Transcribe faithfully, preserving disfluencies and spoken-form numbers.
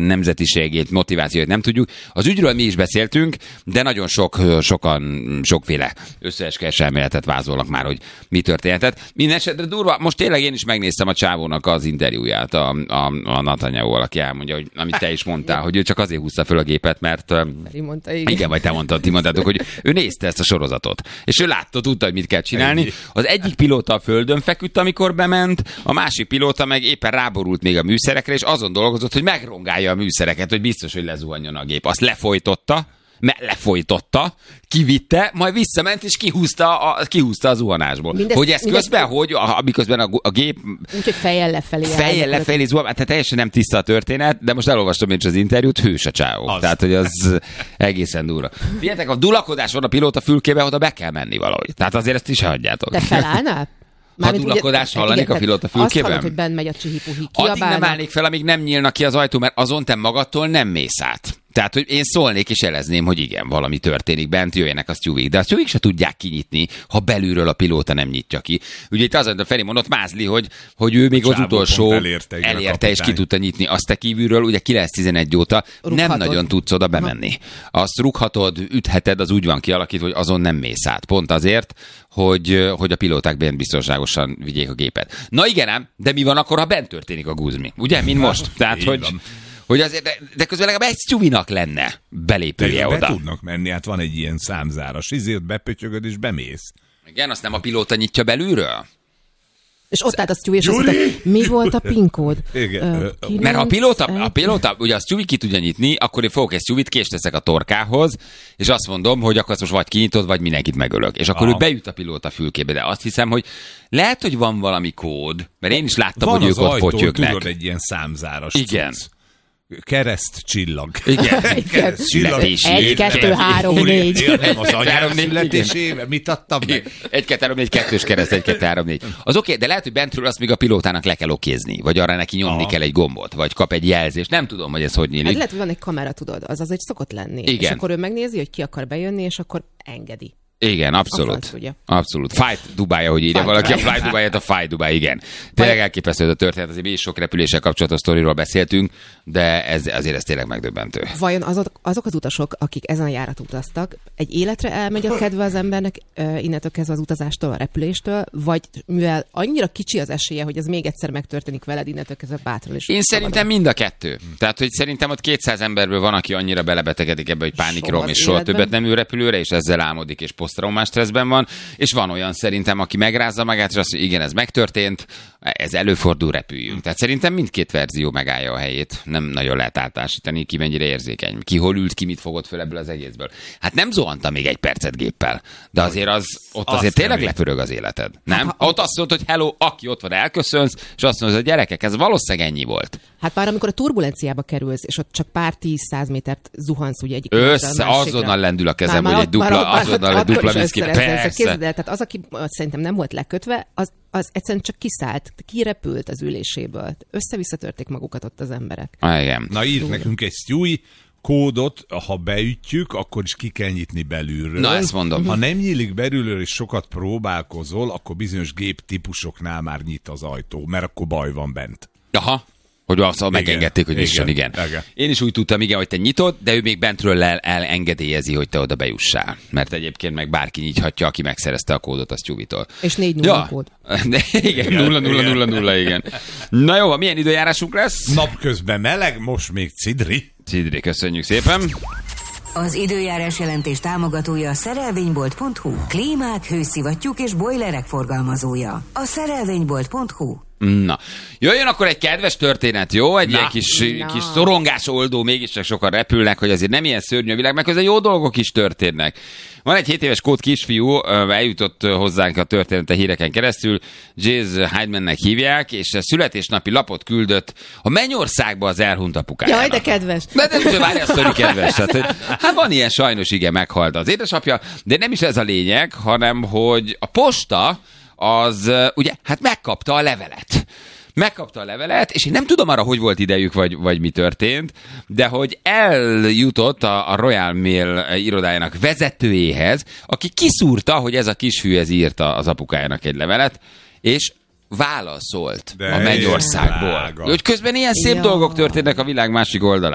nemzetiségét, motivációt nem tudjuk. Az ügyről mi is beszéltünk, de nagyon sok, sokan, sokféle összeesküvés elméletet vázolnak már, hogy mi történhetett. Mindenesetre durva, most tényleg én is megnéztem a csávónak az interjúját, a, a, a Netanyahu, aki elmondja, hogy amit te is mondtál, hogy ő csak azért húzta föl a gépet, mert mondta, igen. igen, vagy te mondtad, ti mondtátok, hogy ő nézte ezt a sorozatot, és ő látta, tudta, hogy mit kell csinálni. Az egyik pilóta a földön feküdt, amikor bement, a másik pilóta meg éppen ráborult még a műszerekre, és azon dolgozott, hogy megrongálja a műszereket, hogy biztos, hogy lezuhanjon a gép. Azt lefolytotta, me- lefolytotta, kivitte, majd visszament, és kihúzta, a, kihúzta a zuhanásból. Mindez, hogy ez mindez, közben, hogy a, miközben a, a gép... Úgyhogy fejjel lefelé. Fejjel lefelé zuhan, tehát teljesen nem tiszta a történet, de most elolvastam én is az interjút, hős a csávó. Az. Tehát, hogy az egészen durva. Figyeljetek, a dulakodás van a pilóta fülkébe, oda be kell menni valahogy. Tehát azért ezt is hagyjátok. De felállnál? Ha dulakodás hallanék a pilóta fülkében? Azt hallod, hogy benn megy a csihipuhi. Addig nem állnék fel, amíg nem nyílnak ki az ajtó, mert azon te magadtól nem mész át. Tehát, hogy én szólnék és jelezném, hogy igen, valami történik bent, jöjjenek a sztjúvik. De a sztjúvik se tudják kinyitni, ha belülről a pilóta nem nyitja ki. Ugye itt az, a Feri mondott, Mázli, hogy, hogy ő még az utolsó elérte, elérte és ki tudta nyitni. Azt te kívülről, ugye kilenc tizenegy óta rughatod. Nem nagyon tudsz oda bemenni. Azt rúghatod, ütheted, az úgy van kialakítva, hogy azon nem mész át. Pont azért, hogy, hogy a pilóták bent biztonságosan vigyék a gépet. Na igen ám, de mi van akkor, ha bent történik a guzmi? Ugye, mint most? Tehát, hogy... Hogy azért, de, de közben legalább egy sztjuvinak lenne belépője de oda. Be tudnak menni, hát van egy ilyen számzáras, izért bepötyögöd és bemész. Igen, azt nem a pilóta nyitja belülről? És ott állt a sztjuvi, és azt mondta, mi volt a PIN kód? Igen. Ö, Mert ha a pilóta, a pilóta, ugye a sztjuvi ki tudja nyitni, akkor én fogok egy sztjuvit, kést teszek a torkához, és azt mondom, hogy akkor most vagy kinyitod, vagy mindenkit megölök. És akkor Aha. ő bejut a pilóta fülkébe, de azt hiszem, hogy lehet, hogy van valami kód, mert én is láttam, van hogy ők ott potyöknek. Tudod, egy ilyen számzáras Igen. cucc. Kereszt csillag. Igen. Születési Egy, kettő, három, négy. Nem az anyám születésével. Mit adtam meg? Egy, kettő, három, négy, kettős kereszt, egy, kettő, három, négy. Az oké, de lehet, hogy bentről azt még a pilótának le kell okézni, vagy arra neki nyomni Aha. kell egy gombot, vagy kap egy jelzést. Nem tudom, hogy ez hogy nyílik. Hát lehet, hogy van egy kamera, tudod, az az egy szokott lenni. Igen. És akkor ő megnézi, hogy ki akar bejönni, és akkor engedi. Igen, abszolút. Abszolút. Fight Dubai, ahogy írja valaki, a Fly Dubai-et a Fight Dubai, igen. Tényleg elképesztő ez a történet, azért mi is sok repüléssel kapcsolatos sztoriról beszéltünk, de ez, azért ez tényleg megdöbbentő. Vajon azok, azok az utasok, akik ezen a járaton utaztak, egy életre elmegy a kedve az embernek uh, innentől kezdve az utazástól, a repüléstől, vagy mivel annyira kicsi az esélye, hogy ez még egyszer megtörténik veled, innentől kezdve bátran is. Én szerintem mind a kettő. Tehát, hogy szerintem ott kétszáz emberből van, aki annyira belebetegedik ebbe, hogy pánikrom, és soha többet nem ül repülőre, és ezzel álmodik, és posztraumás stresszben van, és van olyan szerintem, aki megrázza magát, és azt mondja, igen, ez megtörtént, ez előfordul, repüljünk. Tehát szerintem mindkét verzió megállja a helyét. Nem nagyon lehet általánosítani, ki mennyire érzékeny. Ki hol ült, ki mit fogott föl ebből az egészből. Hát nem zuhantam még egy percet géppel, de azért az, ott azért azt tényleg lepörög az életed. Nem? Ha, ott azt mondod, hogy hello, aki ott van, elköszönsz, és azt mondod, hogy gyerekek, ez valószínűleg ennyi volt. Hát már amikor a turbulenciába kerülsz, és ott csak pár tíz-száz métert zuhansz, ugye egyik össze, azonnal lendül a kezem, hogy egy dupla, azonnal egy dupla viszki. Persze. Tehát az, aki szerintem nem volt lekötve, az, az egyszerűen csak kiszállt, kirepült az üléséből. Össze-visszatörték magukat ott az emberek. Ah, igen. Na írd nekünk egy sztjúi kódot, ha beütjük, akkor is ki kell nyitni belülről. Na, ezt mondom. Ha nem nyílik belülről, és sokat próbálkozol, akkor bizonyos géptípusoknál már nyit az ajtó, mert akkor baj van bent. Aha. Hogy azt megengedték, hogy nyisson, igen. igen. igen. Én is úgy tudtam, igen, hogy te nyitod, de ő még bentről el, elengedélyezi, hogy te oda bejussál. Mert egyébként meg bárki nyithatja, aki megszerezte a kódot a sztjúvitól. És négy nulla ja. kód. De igen, nulla nulla nulla nulla, igen. Na jó, milyen időjárásunk lesz? Napközben meleg, most még cidri. Cidri, köszönjük szépen. Az időjárás jelentés támogatója a szerelvénybolt pont hu. Klímák, hőszivattyúk és bojlerek forgalmazója. A szerelvénybolt pont hu. Na, jöjjön akkor egy kedves történet, jó? Egy Na. ilyen kis, kis szorongás oldó, mégiscsak sokan repülnek, hogy azért nem ilyen szörnyű a világ, meg közben jó dolgok is történnek. Van egy hét éves kód kisfiú, eljutott hozzánk a története híreken keresztül, Jazz Heidmannek hívják, és a születésnapi lapot küldött a Mennyországba az elhunyt apukájának. Jaj, de kedves. De nem várj, a sztori kedves. Tehát, hát van ilyen, sajnos igen, meghalt az édesapja, de nem is ez a lényeg, hanem hogy a posta az, ugye, hát megkapta a levelet. Megkapta a levelet, és én nem tudom arra, hogy volt idejük, vagy, vagy mi történt, de hogy eljutott a, a Royal Mail irodájának vezetőjéhez, aki kiszúrta, hogy ez a kisfiú ez írta az apukájának egy levelet, és válaszolt de a Mennyországból. Hogy közben ilyen szép ja. dolgok történnek a világ másik oldalán.